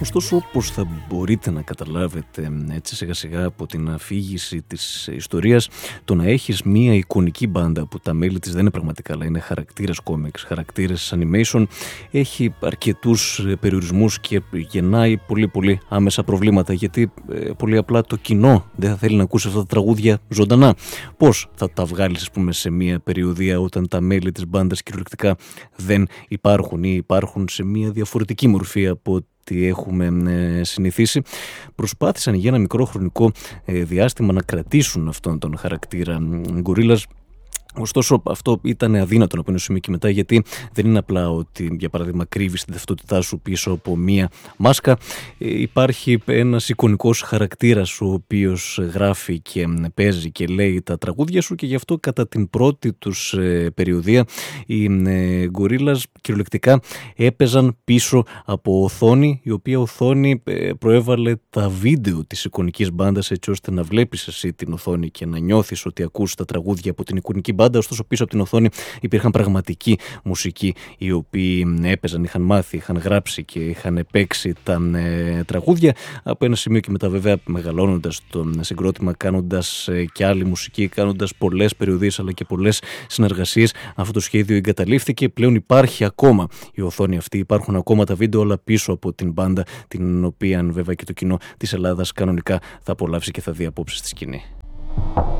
Ωστόσο, όπως θα μπορείτε να καταλάβετε έτσι σιγά σιγά από την αφήγηση της ιστορίας, το να έχεις μία εικονική μπάντα που τα μέλη της δεν είναι πραγματικά, αλλά είναι χαρακτήρες κόμιξ, χαρακτήρες animation, έχει αρκετούς περιορισμούς και γεννάει πολύ άμεσα προβλήματα, γιατί πολύ απλά το κοινό δεν θα θέλει να ακούσει αυτά τα τραγούδια ζωντανά. Πώς θα τα βγάλεις, ας πούμε, σε μία περιοδία όταν τα μέλη της μπάντας κυριολεκτικά δεν υπάρχουν ή υπάρχουν σε μία διαφορετική μορφή από ό,τι έχουμε συνηθίσει? Προσπάθησαν για ένα μικρό χρονικό διάστημα να κρατήσουν αυτόν τον χαρακτήρα γκορίλας. Ωστόσο, αυτό ήταν αδύνατο από ένα σημείο και μετά, γιατί δεν είναι απλά ότι, για παράδειγμα, κρύβεις την ταυτότητά σου πίσω από μία μάσκα. Υπάρχει ένας εικονικός χαρακτήρας ο οποίος γράφει και παίζει και λέει τα τραγούδια σου, και γι' αυτό κατά την πρώτη τους περιοδία οι γκορίλας κυριολεκτικά έπαιζαν πίσω από οθόνη, η οποία οθόνη προέβαλε τα βίντεο της εικονικής μπάντας, έτσι ώστε να βλέπεις εσύ την οθόνη και να νιώθεις ότι ακούς τα τραγούδια από την εικονική μπάντα. Ωστόσο, πίσω από την οθόνη υπήρχαν πραγματικοί μουσικοί, οι οποίοι έπαιζαν, είχαν μάθει, είχαν γράψει και είχαν παίξει τα τραγούδια. Από ένα σημείο και μετά, βέβαια, μεγαλώνοντας το συγκρότημα, κάνοντας και άλλη μουσική, κάνοντας πολλές περιοδίες αλλά και πολλές συνεργασίες, αυτό το σχέδιο εγκαταλείφθηκε. Πλέον υπάρχει ακόμα η οθόνη αυτή, υπάρχουν ακόμα τα βίντεο, αλλά πίσω από την μπάντα, την οποία βέβαια και το κοινό της Ελλάδας κανονικά θα απολαύσει και θα δει απόψε στη σκηνή.